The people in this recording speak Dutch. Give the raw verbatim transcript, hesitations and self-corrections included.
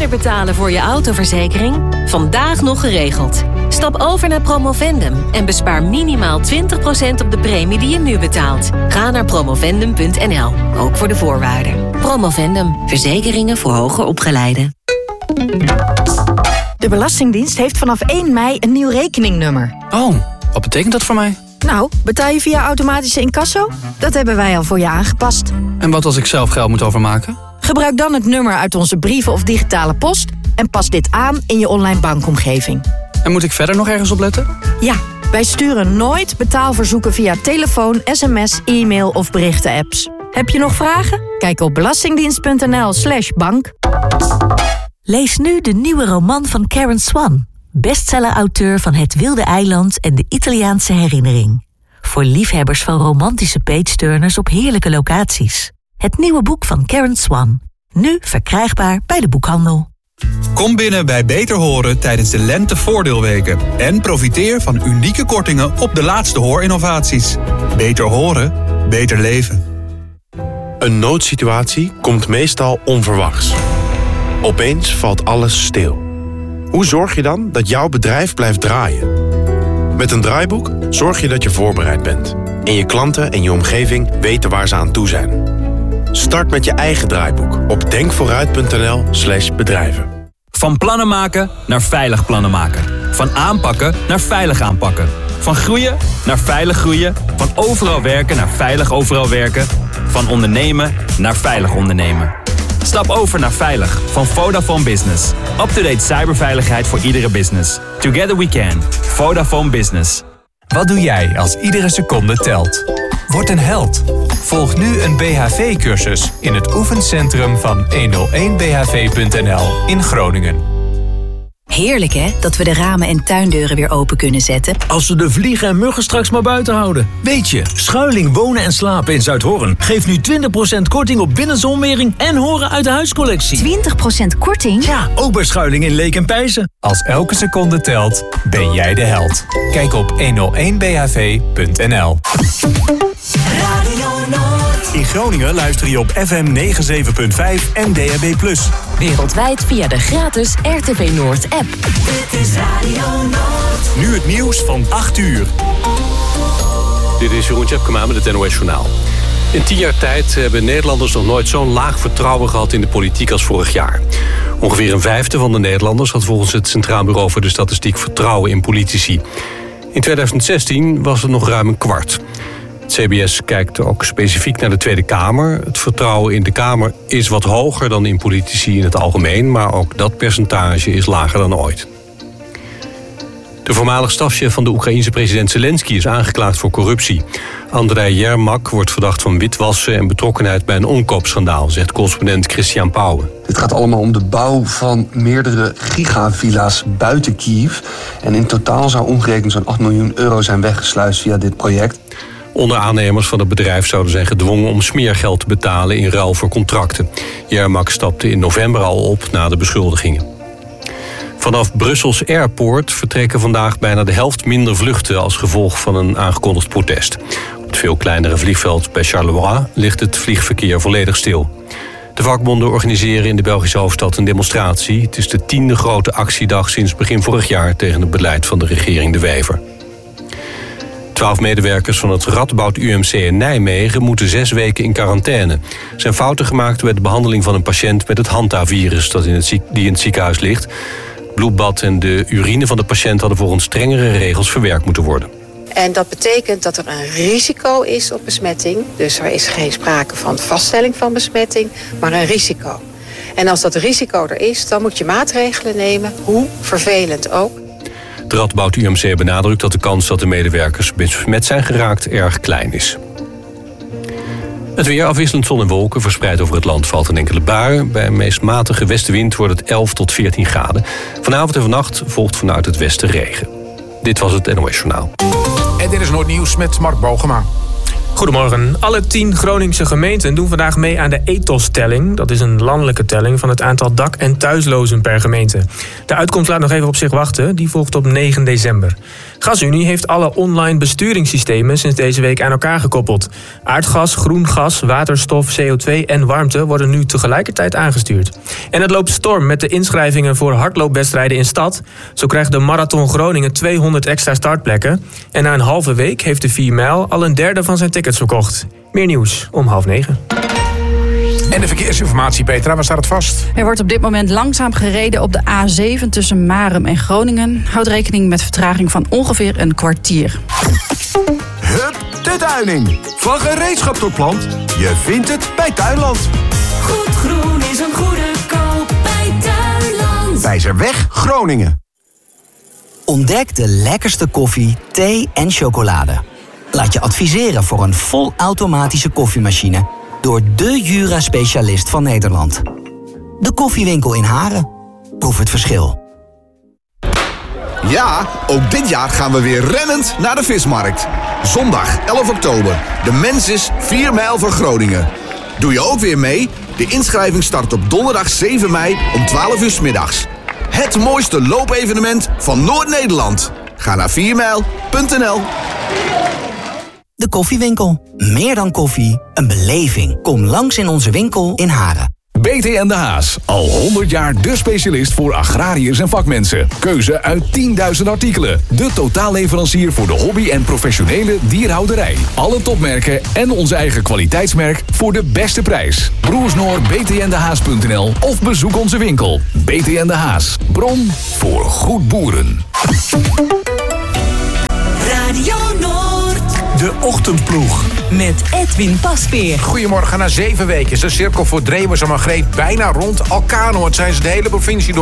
minder betalen voor je autoverzekering? Vandaag nog geregeld. Stap over naar Promovendum en bespaar minimaal twintig procent op de premie die je nu betaalt. Ga naar promovendum punt n l, ook voor de voorwaarden. Promovendum, verzekeringen voor hoger opgeleiden. De Belastingdienst heeft vanaf één mei een nieuw rekeningnummer. Oh, wat betekent dat voor mij? Nou, betaal je via automatische incasso? Dat hebben wij al voor je aangepast. En wat als ik zelf geld moet overmaken? Gebruik dan het nummer uit onze brieven of digitale post en pas dit aan in je online bankomgeving. En moet ik verder nog ergens op letten? Ja, wij sturen nooit betaalverzoeken via telefoon, sms, e-mail of berichten-apps. Heb je nog vragen? Kijk op belastingdienst punt n l slash bank. Lees nu de nieuwe roman van Karen Swan, bestseller-auteur van Het Wilde Eiland en de Italiaanse Herinnering. Voor liefhebbers van romantische page-turners op heerlijke locaties. Het nieuwe boek van Karen Swan, nu verkrijgbaar bij de boekhandel. Kom binnen bij Beter Horen tijdens de lentevoordeelweken en profiteer van unieke kortingen op de laatste hoorinnovaties. Beter horen, beter leven. Een noodsituatie komt meestal onverwachts. Opeens valt alles stil. Hoe zorg je dan dat jouw bedrijf blijft draaien? Met een draaiboek zorg je dat je voorbereid bent. En je klanten en je omgeving weten waar ze aan toe zijn. Start met je eigen draaiboek op denkvooruit punt n l slash bedrijven. Van plannen maken naar veilig plannen maken. Van aanpakken naar veilig aanpakken. Van groeien naar veilig groeien. Van overal werken naar veilig overal werken. Van ondernemen naar veilig ondernemen. Stap over naar Veilig van Vodafone Business. Up-to-date cyberveiligheid voor iedere business. Together we can. Vodafone Business. Wat doe jij als iedere seconde telt? Word een held. Volg nu een B H V-cursus in het oefencentrum van honderdéén B H V punt n l in Groningen. Heerlijk hè, dat we de ramen en tuindeuren weer open kunnen zetten. Als we de vliegen en muggen straks maar buiten houden. Weet je, Schuiling Wonen en Slapen in Zuidhorn geeft nu twintig procent korting op binnenzonwering en horen uit de huiscollectie. twintig procent korting? Ja, ook bij Schuiling in Leek en Pijzen. Als elke seconde telt, ben jij de held. Kijk op honderdéén B H V punt n l. In Groningen luister je op F M negenenzeventig punt vijf en D A B plus. Wereldwijd via de gratis R T V Noord app. Dit is Radio Noord. Nu het nieuws van acht uur. Dit is Jeroen Tjepkema met het N O S Journaal. In tien jaar tijd hebben Nederlanders nog nooit zo'n laag vertrouwen gehad in de politiek als vorig jaar. Ongeveer een vijfde van de Nederlanders had volgens het Centraal Bureau voor de Statistiek vertrouwen in politici. In tweeduizend zestien was het nog ruim een kwart. Het C B S kijkt ook specifiek naar de Tweede Kamer. Het vertrouwen in de Kamer is wat hoger dan in politici in het algemeen, maar ook dat percentage is lager dan ooit. De voormalig stafchef van de Oekraïense president Zelensky is aangeklaagd voor corruptie. Andrei Yermak wordt verdacht van witwassen en betrokkenheid bij een omkoopschandaal, zegt correspondent Christian Pauwen. Dit gaat allemaal om de bouw van meerdere gigavilla's buiten Kiev. En in totaal zou omgerekend zo'n acht miljoen euro zijn weggesluist via dit project. Onderaannemers van het bedrijf zouden zijn gedwongen om smeergeld te betalen in ruil voor contracten. Yermak stapte in november al op na de beschuldigingen. Vanaf Brussels Airport vertrekken vandaag bijna de helft minder vluchten als gevolg van een aangekondigd protest. Op het veel kleinere vliegveld bij Charleroi ligt het vliegverkeer volledig stil. De vakbonden organiseren in de Belgische hoofdstad een demonstratie. Het is de tiende grote actiedag sinds begin vorig jaar tegen het beleid van de regering De Wever. Twaalf medewerkers van het Radboud U M C in Nijmegen moeten zes weken in quarantaine. Er zijn fouten gemaakt bij de behandeling van een patiënt met het Hanta-virus dat in het ziek, die in het ziekenhuis ligt. Het bloedbad en de urine van de patiënt hadden volgens strengere regels verwerkt moeten worden. En dat betekent dat er een risico is op besmetting. Dus er is geen sprake van vaststelling van besmetting, maar een risico. En als dat risico er is, dan moet je maatregelen nemen, hoe vervelend ook. Het Radboud U M C benadrukt dat de kans dat de medewerkers besmet zijn geraakt erg klein is. Het weer afwisselend zon en wolken verspreid over het land valt een enkele bui. Bij een meest matige westenwind wordt het elf tot veertien graden. Vanavond en vannacht volgt vanuit het westen regen. Dit was het N O S Journaal. En dit is Noord Nieuws met Mark Bogema. Goedemorgen. Alle tien Groningse gemeenten doen vandaag mee aan de Ethos-telling. Dat is een landelijke telling van het aantal dak- en thuislozen per gemeente. De uitkomst laat nog even op zich wachten. Die volgt op negen december. GasUnie heeft alle online besturingssystemen sinds deze week aan elkaar gekoppeld. Aardgas, groen gas, waterstof, C O twee en warmte worden nu tegelijkertijd aangestuurd. En het loopt storm met de inschrijvingen voor hardloopwedstrijden in stad. Zo krijgt de Marathon Groningen tweehonderd extra startplekken. En na een halve week heeft de vier mijl al een derde van zijn tickets verkocht. Meer nieuws om half negen. En de verkeersinformatie, Petra, waar staat het vast? Er wordt op dit moment langzaam gereden op de A zeven tussen Marum en Groningen. Houd rekening met vertraging van ongeveer een kwartier. Hup, de Tuining. Van gereedschap tot plant, je vindt het bij Tuinland. Goed groen is een goede koop bij Tuinland. Wijzerweg, Groningen. Ontdek de lekkerste koffie, thee en chocolade. Laat je adviseren voor een volautomatische koffiemachine door de Jura-specialist van Nederland. De Koffiewinkel in Haren. Proef het verschil. Ja, ook dit jaar gaan we weer rennend naar de vismarkt. Zondag elf oktober. De Mensis vier mijl van Groningen. Doe je ook weer mee? De inschrijving start op donderdag zeven mei om twaalf uur 's middags. Het mooiste loopevenement van Noord-Nederland. Ga naar vier mijl punt n l. De Koffiewinkel. Meer dan koffie, een beleving. Kom langs in onze winkel in Haren. B T en de Haas. Al honderd jaar de specialist voor agrariërs en vakmensen. Keuze uit tienduizend artikelen. De totaalleverancier voor de hobby- en professionele dierhouderij. Alle topmerken en onze eigen kwaliteitsmerk voor de beste prijs. Broersnoor b t n de haas punt n l of bezoek onze winkel. B T en de Haas. Bron voor goed boeren. Radio Noord. De Ochtendploeg. Met Edwin Pasveer. Goedemorgen, na zeven weken is de cirkel voor Dreeuwers en Margreet bijna rond. Alkanoord zijn ze de hele provincie door.